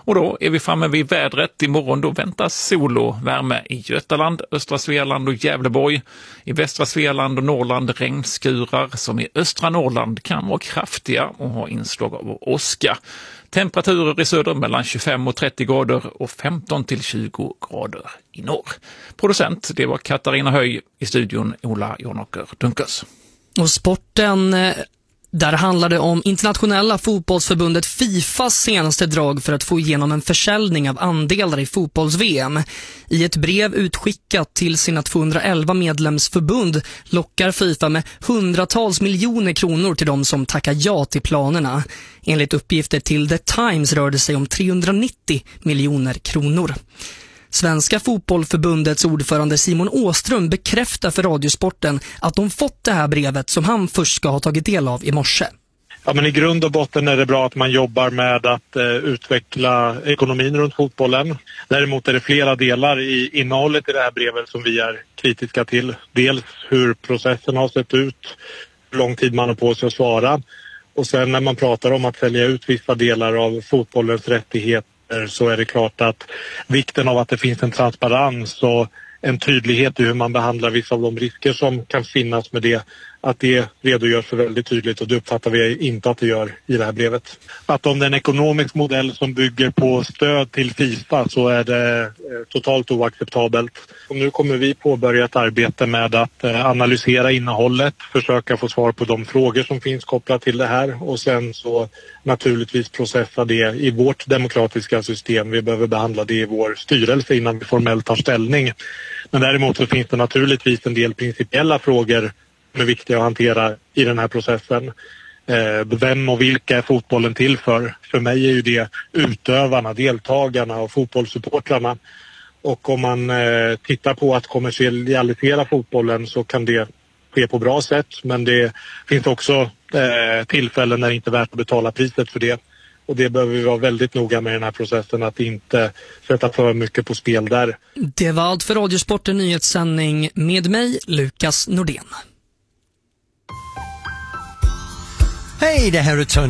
Och då är vi framme vid vädret. Imorgon då väntas sol och värme i Götaland, östra Svealand och Gävleborg. I västra Svealand och Norrland regnskurar som i östra Norrland kan vara kraftiga och ha inslag av åska. Temperaturer i söder mellan 25 och 30 grader och 15 till 20 grader i norr. Producent, det var Katarina Höj, i studion Ola Jonåker Dunkers. Och sporten, där handlade om internationella fotbollsförbundet FIFAs senaste drag för att få igenom en försäljning av andelar i fotbolls-VM. I ett brev utskickat till sina 211 medlemsförbund lockar FIFA med hundratals miljoner kronor till de som tackar ja till planerna. Enligt uppgifter till The Times rör det sig om 390 miljoner kronor. Svenska fotbollförbundets ordförande Simon Åström bekräftar för Radiosporten att de fått det här brevet som han först ska ha tagit del av i morse. Ja, men i grund och botten är det bra att man jobbar med att utveckla ekonomin runt fotbollen. Däremot är det flera delar i innehållet i det här brevet som vi är kritiska till. Dels hur processen har sett ut, hur lång tid man har på sig att svara. Och sen när man pratar om att sälja ut vissa delar av fotbollens rättigheter, så är det klart att vikten av att det finns en transparens och en tydlighet i hur man behandlar vissa av de risker som kan finnas med det, att det redogörs för väldigt tydligt, och det uppfattar vi inte att det gör i det här brevet. Att om det är en ekonomisk modell som bygger på stöd till FIFA så är det totalt oacceptabelt. Och nu kommer vi påbörja ett arbete med att analysera innehållet, försöka få svar på de frågor som finns kopplat till det här, och sen så naturligtvis processa det i vårt demokratiska system. Vi behöver behandla det i vår styrelse innan vi formellt tar ställning. Men däremot så finns det naturligtvis en del principiella frågor som är viktiga att hantera i den här processen. Vem och vilka är fotbollen till för? För mig är ju det utövarna, deltagarna och fotbollssupportrarna. Och om man tittar på att kommersialisera fotbollen så kan det ske på bra sätt. Men det finns också tillfällen när det inte är värt att betala priset för det. Och det behöver vi vara väldigt noga med i den här processen, att inte sätta för mycket på spel där. Det var allt för Radiosporten nyhetssändning med mig, Lukas Nordén. Hej, det här är Tony